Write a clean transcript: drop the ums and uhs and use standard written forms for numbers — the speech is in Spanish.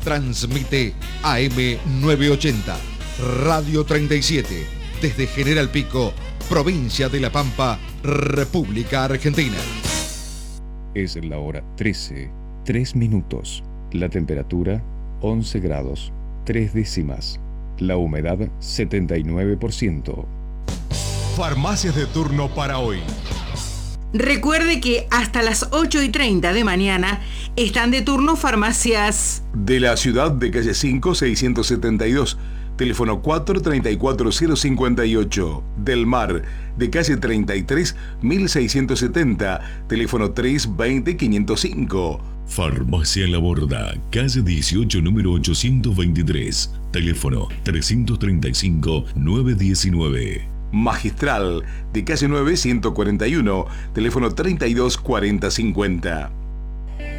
Transmite AM 980, Radio 37, desde General Pico, provincia de La Pampa, República Argentina. Es la hora 13, 3 minutos. La temperatura 11 grados, 3 décimas. La humedad 79%. Farmacias de turno para hoy. Recuerde que hasta las 8:30 de mañana están de turno farmacias de la ciudad de calle 5, 672, teléfono 434-058. Del Mar, de calle 33, 1670, teléfono 320-505. Farmacia La Borda, calle 18, número 823, teléfono 335-919. Magistral, de calle 9, 141, teléfono 32 40 50.